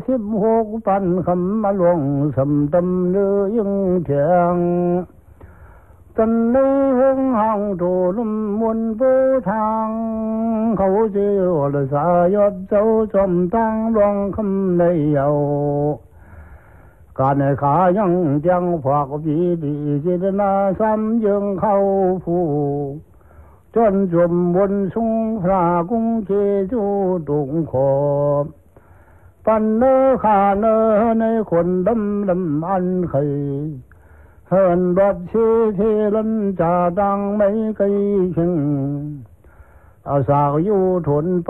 16ปันคำมาหลวงสำตำเนื้อยังเถียงตันในห้องห้างโตลุ่มมนเปิดทางเขาเจียวละสายอดเจ้าจอมตั้งรองคำในเอาการในขายังจังฝากปีดีจิตนาซ้ำยังเข้าผู้จนจมบนสุงพระกุ้งเจจูตุงขอบปันเนอขาเนอในคนดำดำอันเคยเฮินรถเชเทลันจ่าดังไม่ไกลชิงอาสาอยู่ทนไป